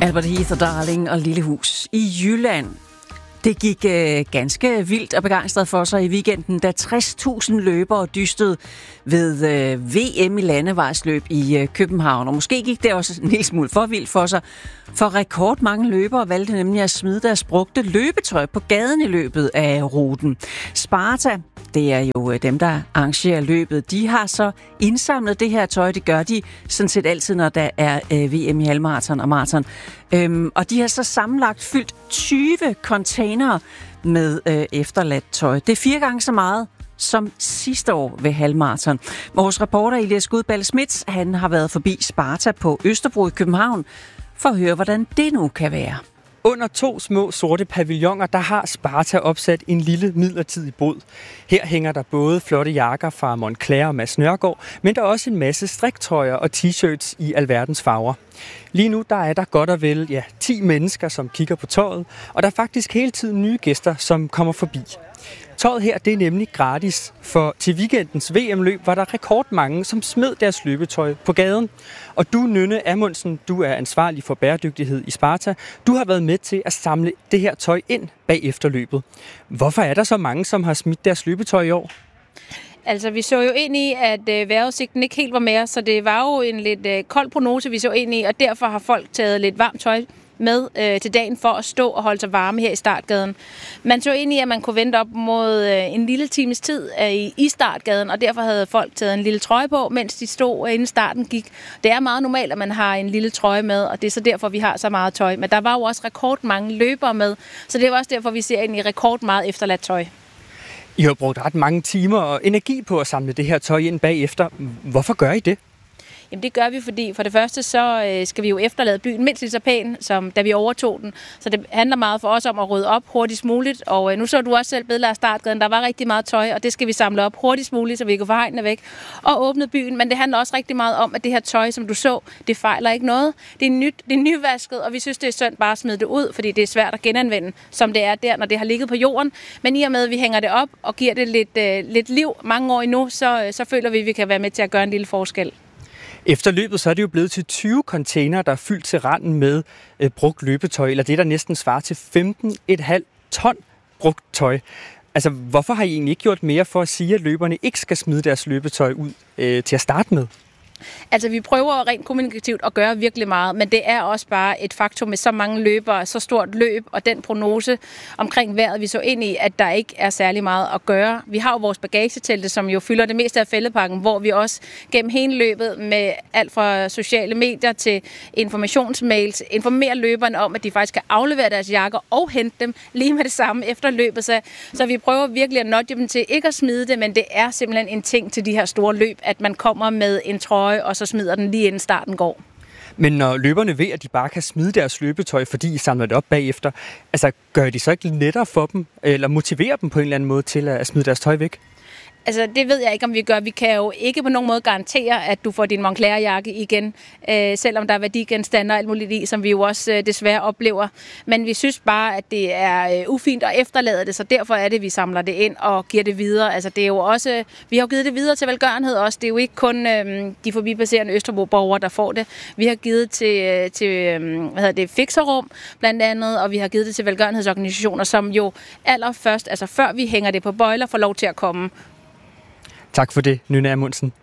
Albert Heath og Darling og Lillehus i Jylland. Det gik ganske vildt og begejstret for sig i weekenden, da 60.000 løbere dystede ved VM i landevejsløb i København. Og måske gik det også en lille smule for vildt for sig, for rekordmange løbere valgte nemlig at smide deres brugte løbetøj på gaden i løbet af ruten. Sparta, det er jo dem, der arrangerer løbet, de har så indsamlet det her tøj. Det gør de sådan set altid, når der er VM i halvmaraton og maraton. Og de har så sammenlagt fyldt 20 containere med efterladt tøj. Det er 4 gange så meget som sidste år ved halvmaraton. Vores reporter Elias Gudballe Schmidt, han har været forbi Sparta på Østerbro i København for at høre, hvordan det nu kan være. Under 2 små sorte pavilloner, der har Sparta opsat en lille midlertidig bod. Her hænger der både flotte jakker fra Moncler og Mads Nørgaard, men der er også en masse striktrøjer og t-shirts i alverdens farver. Lige nu der er der godt og vel 10 mennesker, som kigger på tøjet, og der er faktisk hele tiden nye gæster, som kommer forbi. Tøjet her, det er nemlig gratis, for til weekendens VM-løb var der rekordmange, som smed deres løbetøj på gaden. Og du, Nynne Amundsen, du er ansvarlig for bæredygtighed i Sparta. Du har været med til at samle det her tøj ind bag efterløbet. Hvorfor er der så mange, som har smidt deres løbetøj i år? Altså, vi så jo ind i, at vejrudsigten ikke helt var med, så det var jo en lidt kold prognose, vi så ind i, og derfor har folk taget lidt varmt tøj med til dagen for at stå og holde sig varme her i startgaden. Man så ind i, at man kunne vente op mod en lille times tid i startgaden, og derfor havde folk taget en lille trøje på, mens de stod inden starten gik. Det er meget normalt, at man har en lille trøje med, og det er så derfor, vi har så meget tøj. Men der var jo også rekordmange løbere med, så det var også derfor, vi ser ind i rekord meget efterladt tøj. I har brugt ret mange timer og energi på at samle det her tøj ind bagefter. Hvorfor gør I det? Jamen det gør vi, fordi for det første så skal vi jo efterlade byen mindst lige så pæn, som da vi overtog den. Så det handler meget for os om at rydde op hurtigst muligt. Og nu så du også selv billeder af startgaden. Der var rigtig meget tøj, og det skal vi samle op hurtigst muligt, så vi kan få hegnene væk og åbne byen. Men det handler også rigtig meget om, at det her tøj, som du så, det fejler ikke noget. Det er nyt, det er nyvasket, og vi synes, det er synd bare at smide det ud, fordi det er svært at genanvende, som det er der, når det har ligget på jorden. Men i og med, at vi hænger det op og giver det lidt liv mange år endnu, så føler vi, at vi kan være med til at gøre en lille forskel. Efter løbet så er det jo blevet til 20 container, der er fyldt til randen med brugt løbetøj, eller det, der næsten svarer til 15,5 ton brugt tøj. Altså, hvorfor har I egentlig ikke gjort mere for at sige, at løberne ikke skal smide deres løbetøj ud til at starte med? Altså, vi prøver rent kommunikativt at gøre virkelig meget, men det er også bare et faktum med så mange løbere, så stort løb, og den prognose omkring vejret, vi så ind i, at der ikke er særlig meget at gøre. Vi har jo vores bagagetelte, som jo fylder det meste af fældepakken, hvor vi også gennem hele løbet med alt fra sociale medier til informationsmails informerer løberne om, at de faktisk kan aflevere deres jakker og hente dem lige med det samme efter løbet. Så vi prøver virkelig at nudge dem til ikke at smide det, men det er simpelthen en ting til de her store løb, at man kommer med en trøje, og så smider den lige inden starten går. Men når løberne ved, at de bare kan smide deres løbetøj, fordi I samler det op bagefter, altså gør de så ikke lettere for dem, eller motiverer dem på en eller anden måde til at smide deres tøj væk? Altså, det ved jeg ikke, om vi gør. Vi kan jo ikke på nogen måde garantere, at du får din Moncler-jakke igen, selvom der er værdigenstande og alt muligt i, som vi jo også desværre oplever. Men vi synes bare, at det er ufint at efterlade det, så derfor er det, vi samler det ind og giver det videre. Altså, det er jo også, vi har jo givet det videre til velgørenhed også. Det er jo ikke kun de forbipasserende Østerbro-borgere, der får det. Vi har givet til Fixerum blandt andet, og vi har givet det til velgørenhedsorganisationer, som jo allerførst, altså før vi hænger det på bøjler, får lov til at komme. Tak for det, Nynne Amundsen.